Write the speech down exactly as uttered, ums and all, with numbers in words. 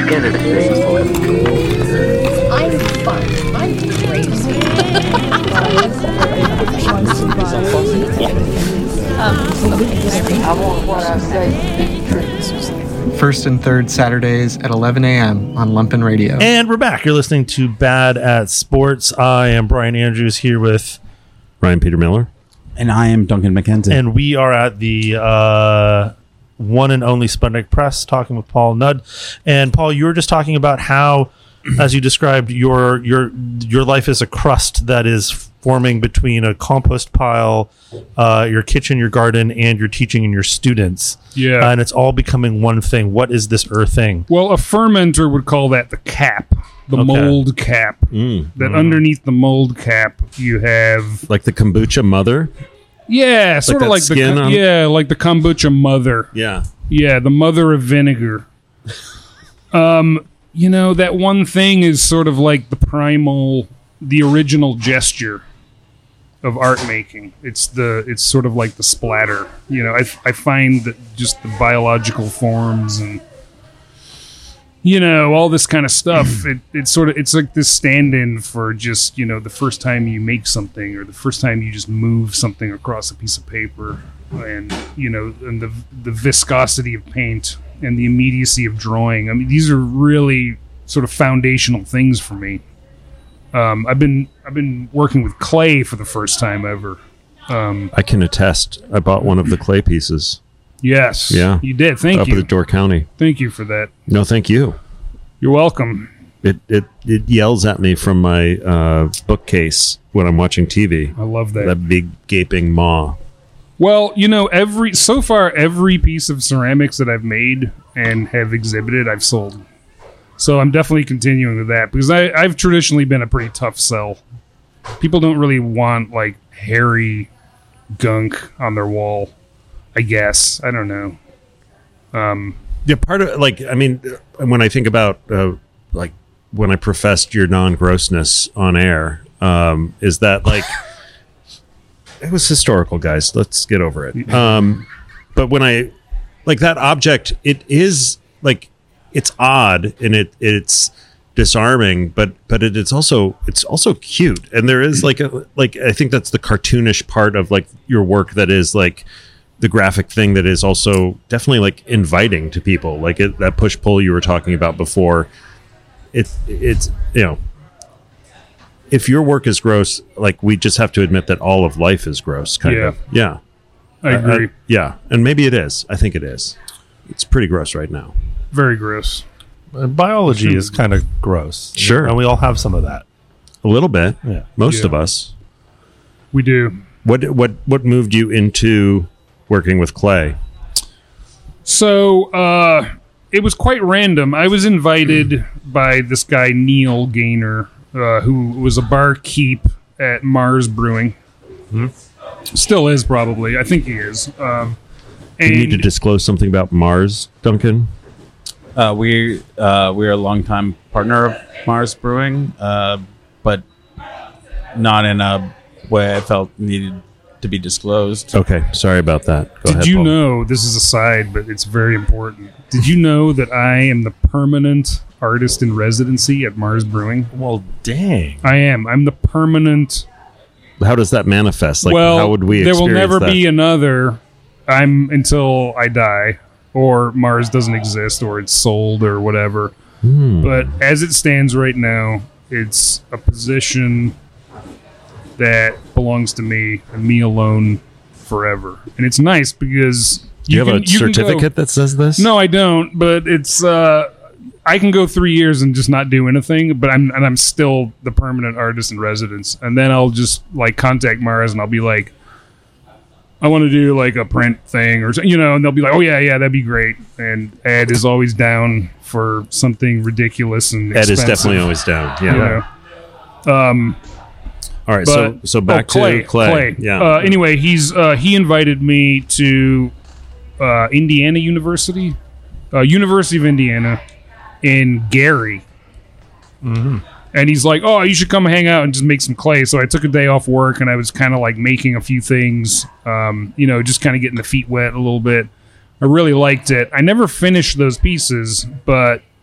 Get it, I'm fun. I'm crazy. I want what I say. First and third Saturdays at eleven a.m. on Lumpin' Radio. And we're back. You're listening to Bad at Sports. I am Brian Andrews here with Ryan Peter Miller. And I am Duncan McKenzie. And we are at the uh, one and only Sputnik Press talking with Paul Nudd. And Paul, you were just talking about how, as you described, your your your life is a crust that is forming between a compost pile, uh, your kitchen, your garden, and your teaching and your students. Yeah. Uh, and it's all becoming one thing. What is this earth thing? Well, a fermenter would call that the cap, the Okay. mold cap. Mm. That Mm. underneath the mold cap, you have Like the kombucha mother? yeah, sort that of like the skin co- on- yeah, like the kombucha mother. Yeah. Yeah, the mother of vinegar. um, you know, that one thing is sort of like the primal, the original gesture of art making. It's the it's sort of like the splatter. You know, I I find that just the biological forms and you know all this kind of stuff. it it's sort of it's like this stand-in for just you know the first time you make something or the first time you just move something across a piece of paper, and you know and the the viscosity of paint and the immediacy of drawing. I mean, these are really sort of foundational things for me. Um, I've been I've been working with clay for the first time ever. Um, I can attest. I bought one of the clay pieces. yes, Yeah. you did. Thank up you. at Door County. Thank you for that. No, thank you. You're welcome. It it it yells at me from my uh, bookcase when I'm watching T V. I love that. That big gaping maw. Well, you know, every so far every piece of ceramics that I've made and have exhibited, I've sold. So I'm definitely continuing with that because I, I've traditionally been a pretty tough sell. People don't really want like hairy gunk on their wall. I guess I don't know. Um, Yeah, part of like I mean, when I think about uh, like when I professed your non-grossness on air, um, is that like it was historical, guys. Let's get over it. Um, but when I like that object, it is like it's odd and it it's disarming, but but it, it's also it's also cute, and there is like a like I think that's the cartoonish part of like your work that is like the graphic thing that is also definitely like inviting to people, like it, that push pull you were talking about before. It's it's you know, if your work is gross, like we just have to admit that all of life is gross, kind Yeah. of. Yeah, I agree. yeah, and maybe it is. I think it is. It's pretty gross right now. Very gross. Uh, biology is kind of gross. Sure. And we all have some of that. A little bit. Yeah. Most Yeah. of us. We do. What what what moved you into working with clay? So uh, it was quite random. I was invited by this guy Neil Gaynor, uh, who was a barkeep at Mars Brewing. Still is probably. I think he is. Um, Do you need to and disclose something about Mars, Duncan? Uh, we uh, we're a longtime partner of Mars Brewing, uh, but not in a way I felt needed to be disclosed. Okay, sorry about that. Go did ahead, you Paul. know? This is a side, but it's very important. Did you know that I am the permanent artist in residency at Mars Brewing? Well, dang. I am. I'm the permanent. How does that manifest? Like, well, how would we there will experience never that? be another. I'm until I die, or Mars doesn't exist, or it's sold, or whatever. Hmm. But as it stands right now, it's a position that belongs to me and me alone forever. And it's nice because Do you, you have can, a you can go- certificate that says this? No, I don't. But it's uh, I can go three years and just not do anything. But I'm and I'm still the permanent artist in residence. And then I'll just like contact Mars and I'll be like, I want to do like a print thing or something, you know. And they'll be like, oh yeah, yeah, that'd be great. And Ed is always down for something ridiculous and Ed is expensive, definitely always down. Yeah. you know. Um. All right. But, so so back oh, Clay, to clay. Yeah. Uh, anyway, he's uh, he invited me to uh, Indiana University, uh, University of Indiana, in Gary, Mm-hmm. and he's like, "Oh, you should come hang out and just make some clay." So I took a day off work, and I was kind of like making a few things, um, you know, just kind of getting the feet wet a little bit. I really liked it. I never finished those pieces, but